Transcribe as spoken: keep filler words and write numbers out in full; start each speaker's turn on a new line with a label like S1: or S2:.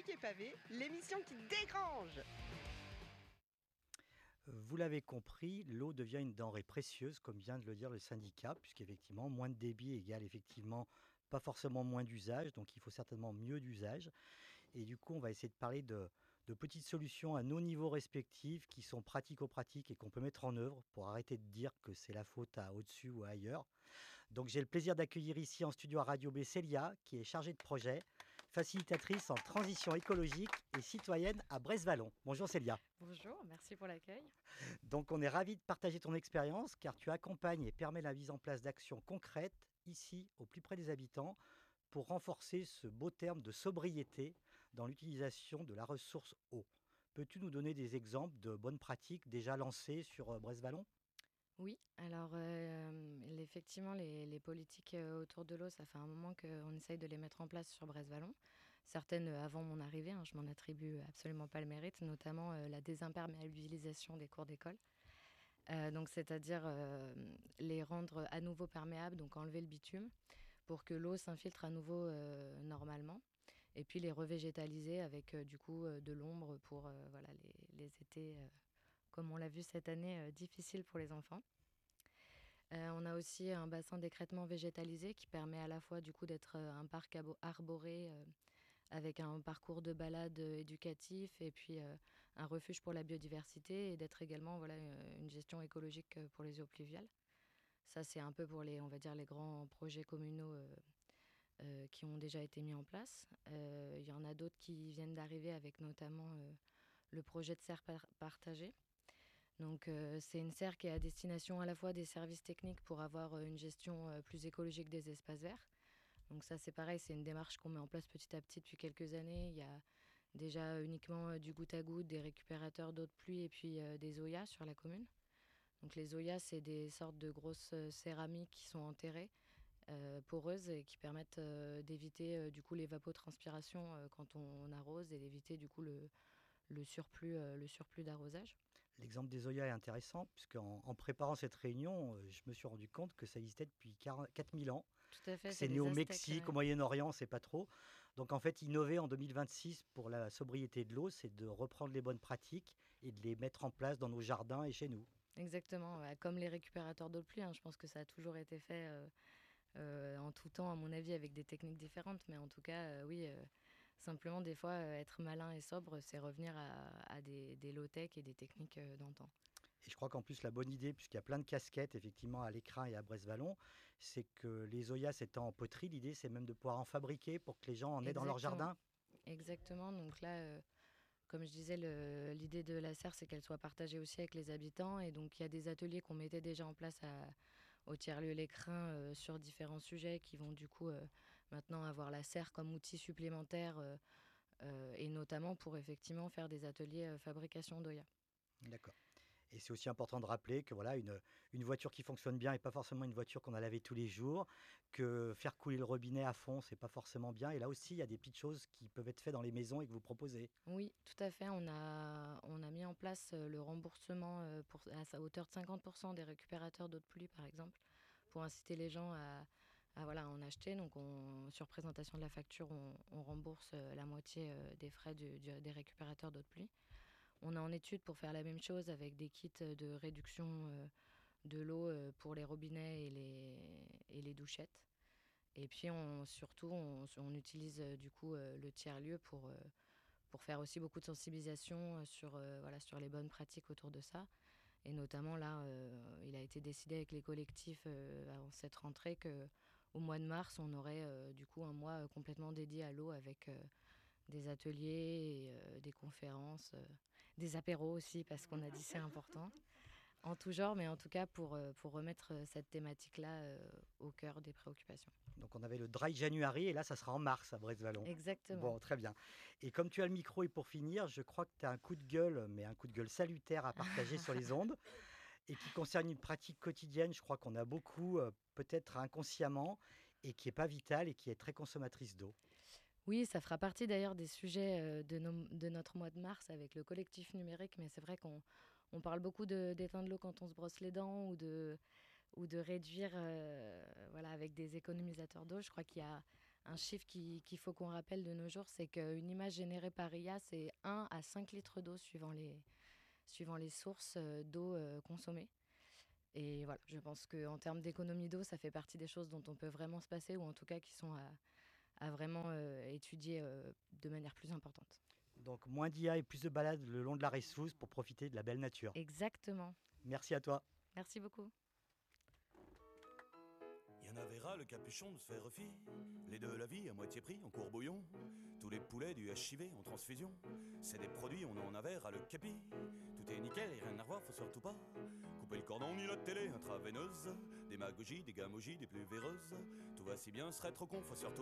S1: Pied Pavé, l'émission qui dégrange.
S2: Vous l'avez compris, l'eau devient une denrée précieuse, comme vient de le dire le syndicat, puisqu'effectivement, moins de débit égale effectivement pas forcément moins d'usage, donc il faut certainement mieux d'usage. Et du coup, on va essayer de parler de, de petites solutions à nos niveaux respectifs qui sont pratico-pratiques et qu'on peut mettre en œuvre pour arrêter de dire que c'est la faute à au-dessus ou à ailleurs. Donc j'ai le plaisir d'accueillir ici en studio à Radio B Célia, qui est chargée de projet, facilitatrice en transition écologique et citoyenne à Brest-Vallon. Bonjour Célia.
S3: Bonjour, merci pour l'accueil.
S2: Donc on est ravis de partager ton expérience car tu accompagnes et permets la mise en place d'actions concrètes ici au plus près des habitants pour renforcer ce beau terme de sobriété dans l'utilisation de la ressource eau. Peux-tu nous donner des exemples de bonnes pratiques déjà lancées sur euh, Brest-Vallon?
S3: Oui, alors euh, effectivement, les, les politiques euh, autour de l'eau, ça fait un moment qu'on essaye de les mettre en place sur Brest-Vallon. Certaines euh, avant mon arrivée, hein, je m'en attribue absolument pas le mérite, notamment euh, la désimperméabilisation des cours d'école. Euh, donc c'est-à-dire euh, les rendre à nouveau perméables, donc enlever le bitume, pour que l'eau s'infiltre à nouveau euh, normalement. Et puis les revégétaliser avec euh, du coup euh, de l'ombre pour euh, voilà, les, les étés, euh, comme on l'a vu cette année, euh, difficiles pour les enfants. Euh, on a aussi un bassin d'écrêtement végétalisé qui permet à la fois du coup d'être euh, un parc abo- arboré euh, avec un parcours de balade euh, éducatif et puis euh, un refuge pour la biodiversité et d'être également voilà, euh, une gestion écologique euh, pour les eaux pluviales. Ça, c'est un peu pour les, on va dire, les grands projets communaux euh, euh, qui ont déjà été mis en place. Euh, Il y en a d'autres qui viennent d'arriver avec notamment euh, le projet de serre par- partagée. Donc euh, c'est une serre qui est à destination à la fois des services techniques pour avoir euh, une gestion euh, plus écologique des espaces verts. Donc ça c'est pareil, c'est une démarche qu'on met en place petit à petit depuis quelques années. Il y a déjà uniquement euh, du goutte à goutte, des récupérateurs d'eau de pluie et puis euh, des Zoya sur la commune. Donc les Zoya, c'est des sortes de grosses euh, céramiques qui sont enterrées, euh, poreuses et qui permettent euh, d'éviter euh, du coup l'évapotranspiration euh, quand on, on arrose et d'éviter du coup le, le surplus, euh, le surplus d'arrosage.
S2: L'exemple des Oya est intéressant puisqu'en en préparant cette réunion, euh, je me suis rendu compte que ça existait depuis quatre mille ans,
S3: Tout à
S2: que
S3: fait, c'est
S2: c'est né
S3: les
S2: au
S3: Aztèques.
S2: Mexique, au
S3: Ouais.
S2: Moyen-Orient, c'est pas trop. Donc en fait, innover en deux mille vingt-six pour la sobriété de l'eau, c'est de reprendre les bonnes pratiques et de les mettre en place dans nos jardins et chez nous.
S3: Exactement, ouais, comme les récupérateurs d'eau de pluie, hein, je pense que ça a toujours été fait euh, euh, en tout temps, à mon avis, avec des techniques différentes. Mais en tout cas, euh, oui, euh, simplement, des fois, euh, être malin et sobre, c'est revenir à, à des, des low-tech et des techniques euh, d'antan.
S2: Et je crois qu'en plus, la bonne idée, puisqu'il y a plein de casquettes, effectivement, à l'écran et à Brest-Vallon, c'est que les Oyas étant en poterie, l'idée, c'est même de pouvoir en fabriquer pour que les gens en aient dans leur
S3: Exactement,
S2: jardin.
S3: exactement. Donc là, euh, comme je disais, le- l'idée de la serre, c'est qu'elle soit partagée aussi avec les habitants. Et donc, il y a des ateliers qu'on mettait déjà en place à, au tiers-lieu L'Écrin euh, sur différents sujets qui vont du coup euh, maintenant avoir la serre comme outil supplémentaire euh, euh, et notamment pour effectivement faire des ateliers euh, fabrication d'Oya.
S2: D'accord. Et c'est aussi important de rappeler que voilà, une, une voiture qui fonctionne bien n'est pas forcément une voiture qu'on a lavée tous les jours, que faire couler le robinet à fond, c'est pas forcément bien. Et là aussi, il y a des petites choses qui peuvent être faites dans les maisons et que vous proposez.
S3: Oui, tout à fait. On a, on a mis en place euh, le remboursement euh, pour, à sa hauteur de cinquante pour cent des récupérateurs d'eau de pluie, par exemple, pour inciter les gens à, à, voilà, en acheter. Donc, on, sur présentation de la facture, on, on rembourse euh, la moitié euh, des frais du- du- des récupérateurs d'eau de pluie. On est en étude pour faire la même chose avec des kits de réduction euh, de l'eau euh, pour les robinets et les, et les douchettes. Et puis, on, surtout, on, on utilise euh, du coup euh, le tiers-lieu pour, euh, pour faire aussi beaucoup de sensibilisation euh, sur, euh, voilà, sur les bonnes pratiques autour de ça. Et notamment, là, euh, il a été décidé avec les collectifs euh, avant cette rentrée qu'au mois de mars, on aurait euh, du coup un mois euh, complètement dédié à l'eau avec euh, des ateliers, et, euh, des conférences, euh, des apéros aussi, parce qu'on a dit c'est important. En tout genre, mais en tout cas pour, euh, pour remettre euh, cette thématique-là euh, au cœur des préoccupations.
S2: Donc on avait le Dry January et là, ça sera en mars à Brest-Vallon.
S3: Exactement.
S2: Bon, très bien. Et comme tu as le micro et pour finir, je crois que tu as un coup de gueule, mais un coup de gueule salutaire à partager sur les ondes et qui concerne une pratique quotidienne, je crois qu'on a beaucoup, euh, peut-être inconsciemment, et qui n'est pas vitale et qui est très consommatrice d'eau.
S3: Oui, ça fera partie d'ailleurs des sujets euh, de, nos- de notre mois de mars avec le collectif numérique, mais c'est vrai qu'on on parle beaucoup de- d'éteindre l'eau quand on se brosse les dents ou de, ou de réduire euh, voilà, avec des économisateurs d'eau. Je crois qu'il y a un chiffre qui- qu'il faut qu'on rappelle de nos jours, c'est qu'une image générée par I A, c'est un à cinq litres d'eau suivant les, suivant les sources euh, d'eau euh, consommées. Et voilà, je pense qu'en termes d'économie d'eau, ça fait partie des choses dont on peut vraiment se passer, ou en tout cas qui sont à, à vraiment euh, étudier euh, de manière plus importante.
S2: Donc moins d'I A et plus de balades le long de la Ressouz pour profiter de la belle nature.
S3: Exactement.
S2: Merci à toi.
S3: Merci beaucoup.
S4: Y en avait ras le capuchon de se faire refi, les deux la vie à moitié prix en courbouillon, tous les poulets du H I V en transfusion, c'est des produits on en avait ras le capi, tout est nickel et rien à revoir, faut surtout pas couper le cordon ni la télé intraveineuse, démagogie, des gamogis, des plus véreuses, tout va si bien, serait trop con, faut surtout